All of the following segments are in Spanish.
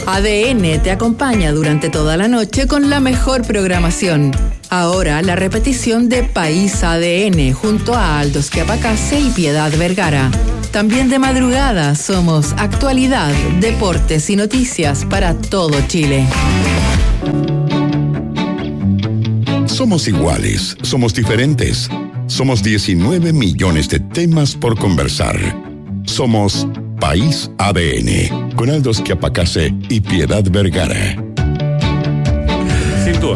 ADN te acompaña durante toda la noche con la mejor programación. Ahora la repetición de País ADN junto a Aldo Schiapacase y Piedad Vergara. También de madrugada somos actualidad, deportes y noticias para todo Chile. Somos iguales, somos diferentes. Somos 19 millones de temas por conversar. Somos País ADN, con Aldo Schiapacase y Piedad Vergara. Sin duda.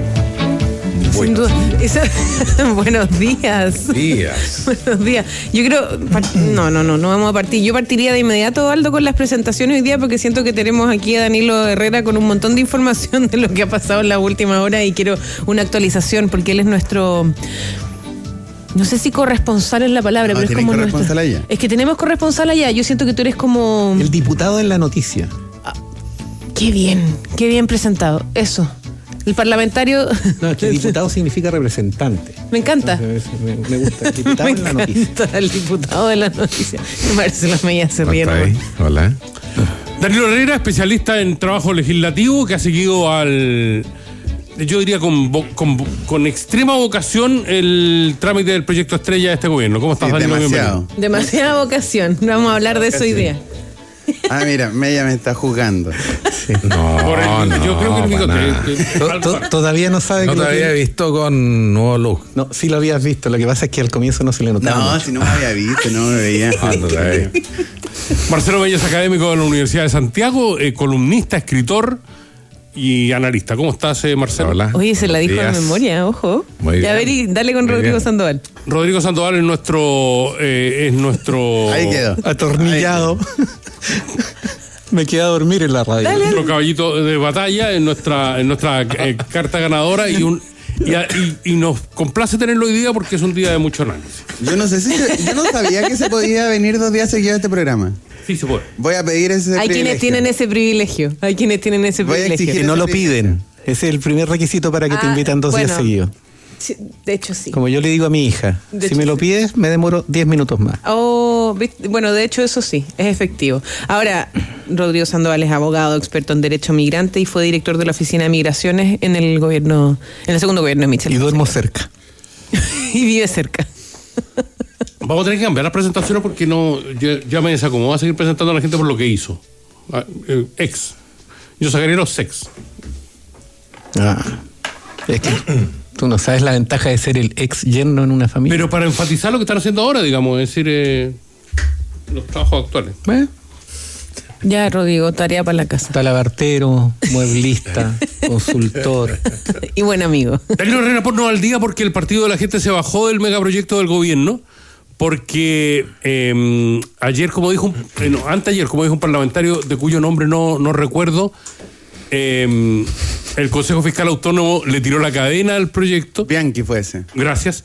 Sin duda. Buenos días. Buenos días. Yo creo... No vamos a partir. Yo partiría de inmediato, Aldo, con las presentaciones hoy día, porque siento que tenemos aquí a Danilo Herrera con un montón de información de lo que ha pasado en la última hora y quiero una actualización, porque él es nuestro... No sé si corresponsal es la palabra, pero es como corresponsal allá. Es que tenemos corresponsal allá. Yo siento que tú eres como... El diputado en la noticia. Qué bien presentado. Eso. El parlamentario... No, es que diputado significa representante. Me encanta. Me gusta. El diputado en la noticia. El diputado de la noticia. Me parece las medias se rieron. Hola. Danilo Herrera, especialista en trabajo legislativo, que ha seguido yo diría con extrema vocación el trámite del proyecto estrella de este gobierno. ¿Cómo estás, Danilo? Demasiada vocación. Vamos a hablar de eso hoy día. Mira, ella me está juzgando. Sí. Yo creo que el bigote. Todavía no sabe que no te había visto con nuevo look. No, sí lo habías visto. Lo que pasa es que al comienzo no se le notaba. No, mucho. Si no me había visto, no me veía. Marcelo Bello es académico de la Universidad de Santiago, columnista, escritor y analista. ¿Cómo estás, Marcelo? Hola. Oye, se la dijo de memoria, ojo. Muy bien. Ya, a ver, y dale con Rodrigo Sandoval. Rodrigo Sandoval es nuestro... Ahí quedó. Atornillado. Me quedé a dormir en la radio. Dale. Nuestro caballito de batalla en nuestra carta ganadora y nos complace tenerlo hoy día porque es un día de mucho análisis. Yo no sabía que se podía venir 2 días seguidos a este programa. Sí, se puede. Voy a pedir ese privilegio. Hay quienes tienen ese privilegio. Que no lo piden. Ese es el primer requisito para que te invitan 2 días seguidos. Sí, de hecho, sí. Como yo le digo a mi hija, si me lo pides, me demoro 10 minutos más. Bueno, de hecho, eso sí, es efectivo. Ahora, Rodrigo Sandoval es abogado, experto en derecho migrante y fue director de la Oficina de Migraciones en el segundo gobierno de Michel. Y duermo cerca. Y vive cerca. Vamos a tener que cambiar las presentaciones porque ya me desacomodo a seguir presentando a la gente por lo que hizo. Ex. Yo sacaría los ex. Es que tú no sabes la ventaja de ser el ex yerno en una familia. Pero para enfatizar lo que están haciendo ahora, digamos, es decir, los trabajos actuales. Ya, Rodrigo, tarea para la casa. Talabartero, mueblista, consultor. Y buen amigo. Danilo Herrera, ponnos al día porque el Partido de la Gente se bajó del megaproyecto del gobierno. Porque anteayer, como dijo un parlamentario de cuyo nombre no recuerdo, el Consejo Fiscal Autónomo le tiró la cadena al proyecto. Bianchi fue ese. Gracias.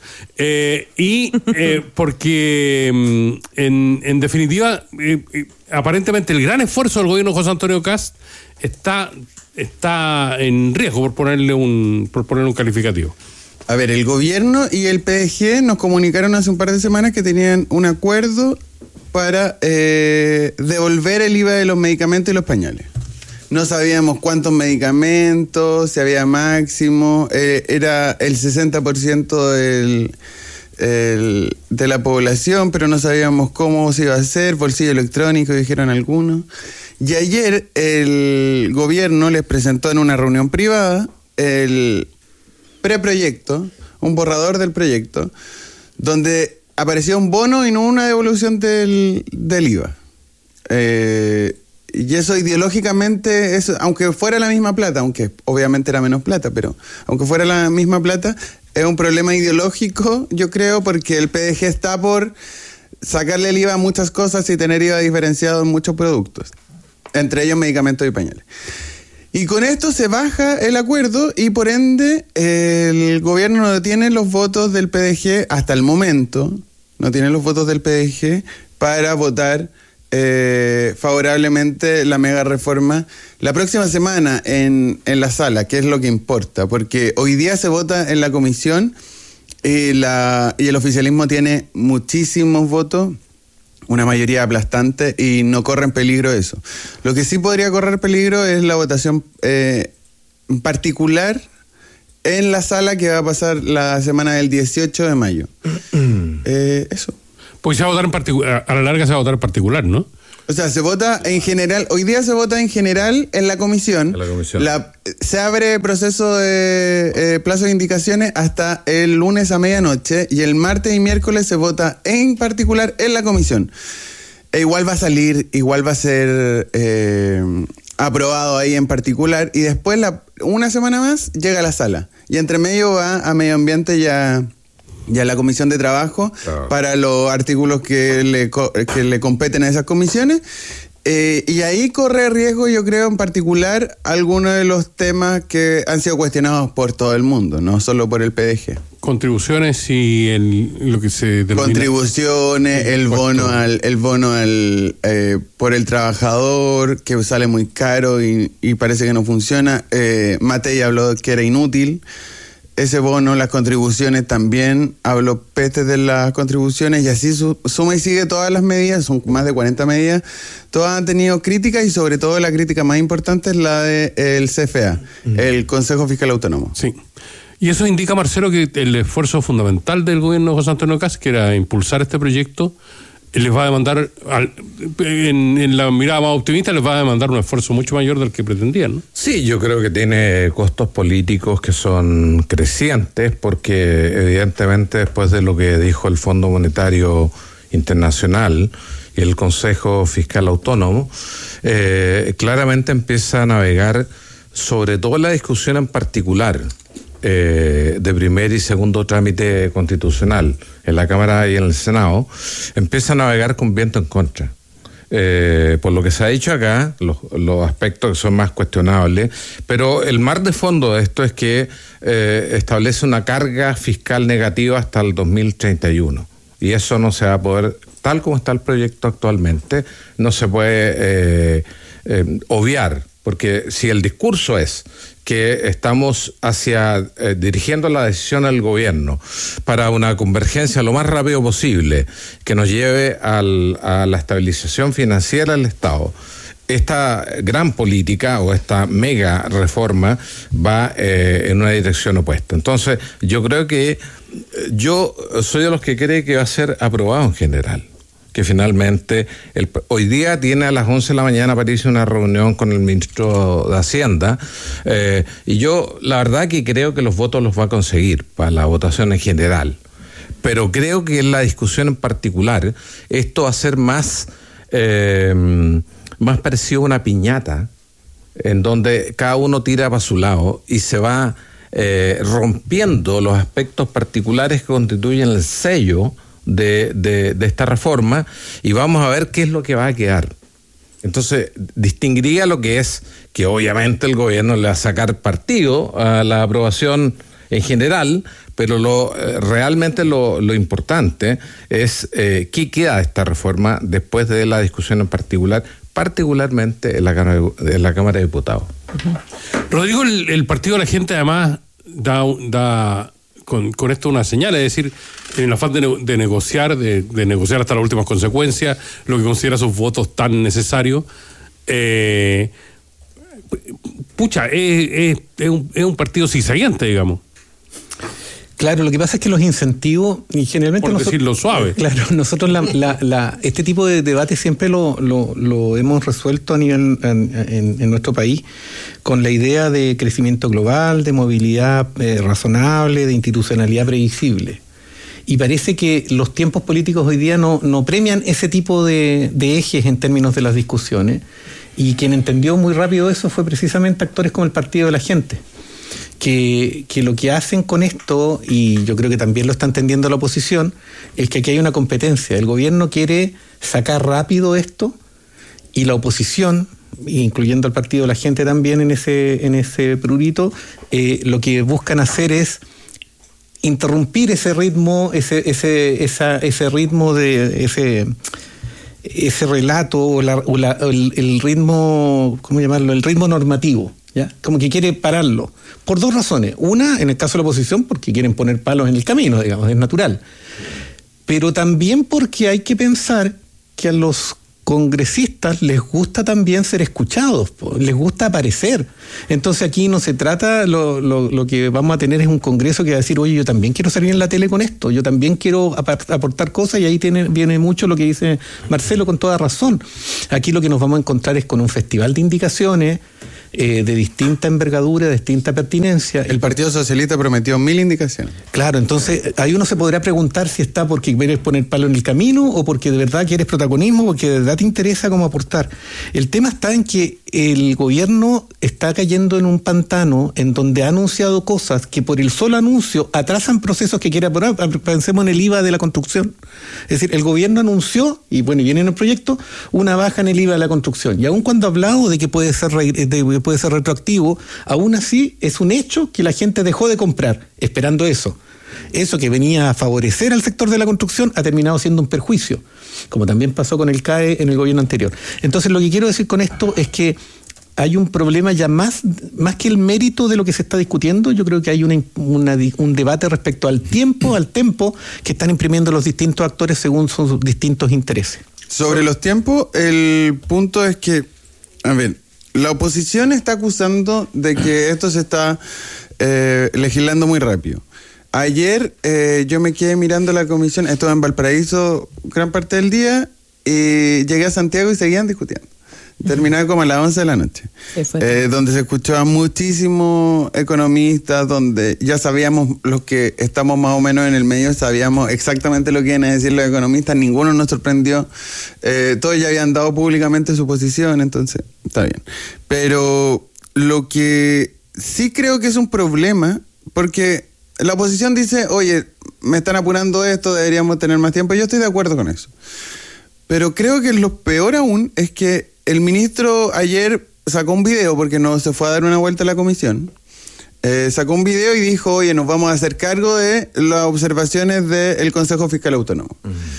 Porque en definitiva, aparentemente el gran esfuerzo del gobierno de José Antonio Kast está en riesgo, por ponerle un calificativo. A ver, el gobierno y el PDG nos comunicaron hace un par de semanas que tenían un acuerdo para devolver el IVA de los medicamentos y los pañales. No sabíamos cuántos medicamentos, si había máximo, era el 60% de la población, pero no sabíamos cómo se iba a hacer, bolsillo electrónico, dijeron algunos. Y ayer el gobierno les presentó en una reunión privada el preproyecto, un borrador del proyecto, donde aparecía un bono y no una devolución del IVA. Y eso ideológicamente, aunque fuera la misma plata, aunque obviamente era menos plata, pero aunque fuera la misma plata, es un problema ideológico, yo creo, porque el PDG está por sacarle el IVA a muchas cosas y tener IVA diferenciado en muchos productos, entre ellos medicamentos y pañales. Y con esto se baja el acuerdo y por ende el gobierno no tiene los votos del PDG hasta el momento, no tiene los votos del PDG para votar favorablemente la mega reforma la próxima semana en la sala, que es lo que importa, porque hoy día se vota en la comisión y el oficialismo tiene muchísimos votos una mayoría aplastante y no corre en peligro eso. Lo que sí podría correr peligro es la votación en particular en la sala que va a pasar la semana del 18 de mayo. Eso. Pues se va a votar en particular, a la larga se va a votar en particular, ¿no? O sea, se vota en general, hoy día se vota en general en la comisión. En la comisión. Se abre proceso de plazo de indicaciones hasta el lunes a medianoche y el martes y miércoles se vota en particular en la comisión. Igual va a salir, igual va a ser aprobado ahí en particular y después una semana más llega a la sala. Y entre medio va a medio ambiente ya la comisión de trabajo para los artículos que le competen a esas comisiones. Y ahí corre riesgo, yo creo, en particular, algunos de los temas que han sido cuestionados por todo el mundo, no solo por el PDG. Contribuciones y lo que se denomina... Contribuciones, el bono por el trabajador, que sale muy caro y parece que no funciona. Matei habló que era inútil. Ese bono, las contribuciones también, habló pestes de las contribuciones y así suma y sigue todas las medidas, son más de 40 medidas, todas han tenido críticas y sobre todo la crítica más importante es la del CFA, el Consejo Fiscal Autónomo. Sí. Y eso indica, Marcelo, que el esfuerzo fundamental del gobierno de José Antonio Kast, que era impulsar este proyecto, les va a demandar, en la mirada más optimista, les va a demandar un esfuerzo mucho mayor del que pretendían, ¿no? Sí, yo creo que tiene costos políticos que son crecientes, porque evidentemente después de lo que dijo el Fondo Monetario Internacional y el Consejo Fiscal Autónomo, claramente empieza a navegar sobre todo la discusión en particular de primer y segundo trámite constitucional en la Cámara y en el Senado, empieza a navegar con viento en contra. Por lo que se ha dicho acá, los aspectos que son más cuestionables, pero el mar de fondo de esto es que establece una carga fiscal negativa hasta el 2031. Y eso no se va a poder, tal como está el proyecto actualmente, no se puede obviar, porque si el discurso es que estamos dirigiendo la decisión al gobierno para una convergencia lo más rápido posible que nos lleve a la estabilización financiera del Estado, esta gran política o esta mega reforma va en una dirección opuesta. Entonces, yo creo que yo soy de los que cree que va a ser aprobado en general, que finalmente hoy día tiene a las 11 de la mañana París una reunión con el ministro de Hacienda y yo la verdad que creo que los votos los va a conseguir para la votación en general, pero creo que en la discusión en particular esto va a ser más parecido a una piñata en donde cada uno tira para su lado y se va rompiendo los aspectos particulares que constituyen el sello de esta reforma y vamos a ver qué es lo que va a quedar. Entonces, distinguiría lo que es que obviamente el gobierno le va a sacar partido a la aprobación en general, pero realmente lo importante es qué queda de esta reforma después de la discusión en particularmente en la Cámara de Diputados. Rodrigo, el Partido de la Gente además da con esto una señal, es decir, en el afán de negociar hasta las últimas consecuencias, lo que considera sus votos tan necesarios, es un partido cizaguiente, digamos. Claro, lo que pasa es que los incentivos, y generalmente por decirlo suave. Claro, nosotros este tipo de debate siempre lo hemos resuelto a nivel en nuestro país con la idea de crecimiento global, de movilidad razonable, de institucionalidad previsible. Y parece que los tiempos políticos hoy día no premian ese tipo de ejes en términos de las discusiones. Y quien entendió muy rápido eso fue precisamente actores como el Partido de la Gente. Que lo que hacen con esto, y yo creo que también lo está entendiendo la oposición, es que aquí hay una competencia. El gobierno quiere sacar rápido esto y la oposición, incluyendo al Partido de la Gente también en ese prurito, lo que buscan hacer es interrumpir ese ritmo, ese ritmo de ese relato o el ritmo, ¿cómo llamarlo? El ritmo normativo. ¿Ya? Como que quiere pararlo, por dos razones. Una, en el caso de la oposición, porque quieren poner palos en el camino, digamos, es natural. Pero también porque hay que pensar que a los congresistas les gusta también ser escuchados, les gusta aparecer. Entonces aquí no se trata, lo que vamos a tener es un congreso que va a decir, oye, yo también quiero salir en la tele con esto, yo también quiero aportar cosas, y ahí viene mucho lo que dice Marcelo con toda razón. Aquí lo que nos vamos a encontrar es con un festival de indicaciones de distinta envergadura, de distinta pertinencia. El Partido Socialista prometió 1000 indicaciones. Claro, entonces ahí uno se podrá preguntar si está porque quieres poner palo en el camino o porque de verdad quieres protagonismo, porque de verdad te interesa cómo aportar. El tema está en que el gobierno está cayendo en un pantano en donde ha anunciado cosas que por el solo anuncio atrasan procesos que quiere apurar. Pensemos en el IVA de la construcción. Es decir, el gobierno anunció, y bueno, viene en el proyecto, una baja en el IVA de la construcción. Y aun cuando ha hablado de que puede ser retroactivo, aún así es un hecho que la gente dejó de comprar esperando eso. Eso que venía a favorecer al sector de la construcción ha terminado siendo un perjuicio, como también pasó con el CAE en el gobierno anterior. Entonces lo que quiero decir con esto es que hay un problema ya más que el mérito de lo que se está discutiendo. Yo creo que hay un debate respecto al tempo que están imprimiendo los distintos actores según sus distintos intereses. Sobre los tiempos, el punto es que, a ver, la oposición está acusando de que esto se está legislando muy rápido. Ayer yo me quedé mirando la comisión, estuve en Valparaíso gran parte del día, y llegué a Santiago y seguían discutiendo. Terminaba como a las 11 de la noche, donde se escuchaban muchísimos economistas, donde ya sabíamos los que estamos más o menos en el medio, sabíamos exactamente lo que iban a decir los economistas, ninguno nos sorprendió, todos ya habían dado públicamente su posición, entonces está bien. Pero lo que sí creo que es un problema, porque la oposición dice, oye, me están apurando esto, deberíamos tener más tiempo, yo estoy de acuerdo con eso. Pero creo que lo peor aún es que el ministro ayer sacó un video, porque no se fue a dar una vuelta a la comisión, sacó un video y dijo, oye, nos vamos a hacer cargo de las observaciones del Consejo Fiscal Autónomo.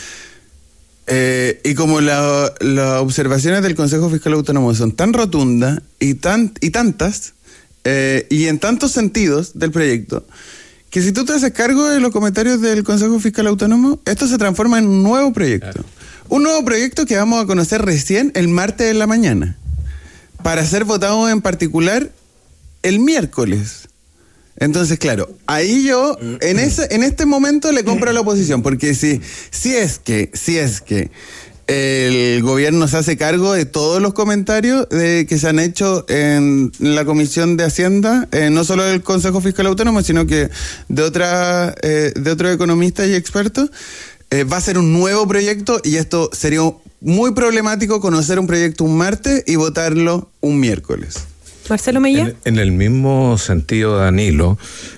Y como las observaciones del Consejo Fiscal Autónomo son tan rotundas y tantas, y en tantos sentidos del proyecto, que si tú te haces cargo de los comentarios del Consejo Fiscal Autónomo, esto se transforma en un nuevo proyecto. Claro. Un nuevo proyecto que vamos a conocer recién el martes en la mañana, para ser votado en particular el miércoles. Entonces, claro, ahí yo en este momento le compro a la oposición, porque si es que el gobierno se hace cargo de todos los comentarios que se han hecho en la Comisión de Hacienda, no solo del Consejo Fiscal Autónomo, sino que de otros economistas y expertos, va a ser un nuevo proyecto, y esto sería muy problemático, conocer un proyecto un martes y votarlo un miércoles. Marcelo Mella. En el mismo sentido, Danilo,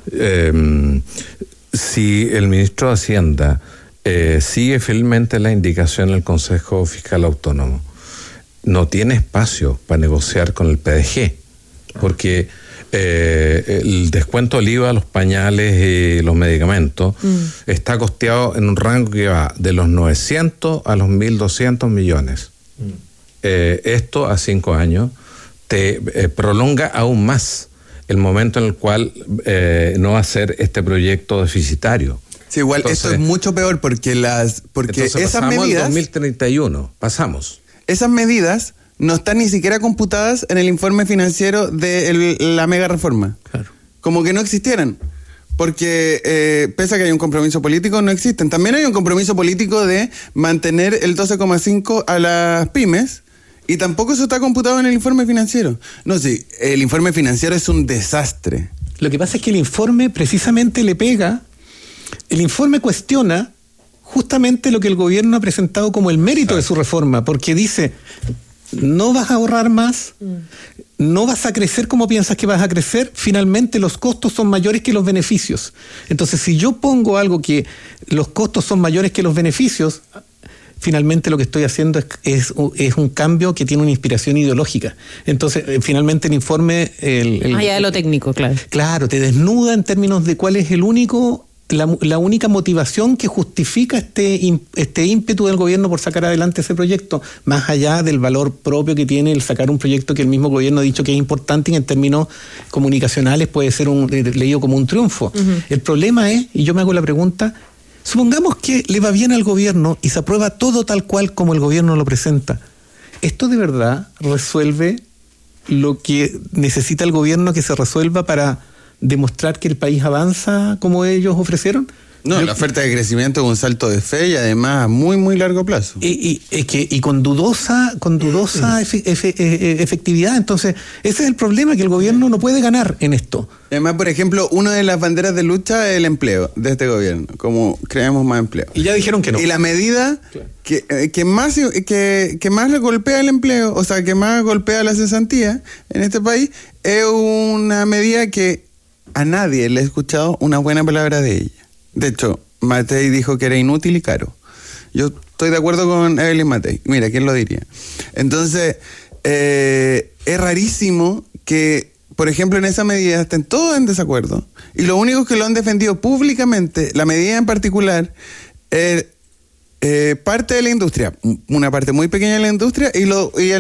si el ministro de Hacienda sigue fielmente la indicación del Consejo Fiscal Autónomo, no tiene espacio para negociar con el PDG, porque el descuento del IVA a los pañales y los medicamentos está costeado en un rango que va de los 900 a los 1.200 millones. Esto a 5 años te prolonga aún más el momento en el cual no va a ser este proyecto deficitario. Sí, igual entonces, esto es mucho peor porque esas medidas... Al 2031, pasamos. Esas medidas no están ni siquiera computadas en el informe financiero de la mega reforma. Claro. Como que no existieran. Porque pese a que hay un compromiso político, no existen. También hay un compromiso político de mantener el 12,5 a las pymes, y tampoco eso está computado en el informe financiero. No, sí, el informe financiero es un desastre. Lo que pasa es que el informe precisamente el informe cuestiona justamente lo que el gobierno ha presentado como el mérito de su reforma, porque dice... No vas a ahorrar más, no vas a crecer como piensas que vas a crecer, finalmente los costos son mayores que los beneficios. Entonces, si yo pongo algo que los costos son mayores que los beneficios, finalmente lo que estoy haciendo es un cambio que tiene una inspiración ideológica. Entonces, finalmente el informe... allá de lo técnico, claro. Claro, te desnuda en términos de cuál es la única motivación que justifica este ímpetu del gobierno por sacar adelante ese proyecto, más allá del valor propio que tiene el sacar un proyecto que el mismo gobierno ha dicho que es importante y en términos comunicacionales puede ser leído como un triunfo. El problema es, y yo me hago la pregunta, Supongamos que le va bien al gobierno y se aprueba todo tal cual como el gobierno lo presenta. ¿Esto de verdad resuelve lo que necesita el gobierno que se resuelva para demostrar que el país avanza como ellos ofrecieron? No, la oferta de crecimiento es un salto de fe y además a muy, muy largo plazo. Y con dudosa efectividad. Entonces, ese es el problema, que el gobierno no puede ganar en esto. Además, por ejemplo, una de las banderas de lucha es el empleo de este gobierno, como creemos más empleo. Y ya dijeron que no. Y la medida que más le golpea el empleo, o sea, que más golpea la cesantía en este país, es una medida que a nadie le he escuchado una buena palabra de ella. De hecho, Matei dijo que era inútil y caro. Yo estoy de acuerdo con Evelyn Matei. Mira, ¿quién lo diría? Entonces, es rarísimo que, por ejemplo, en esa medida estén todos en desacuerdo. Y los únicos que lo han defendido públicamente, la medida en particular, parte de la industria, una parte muy pequeña de la industria, y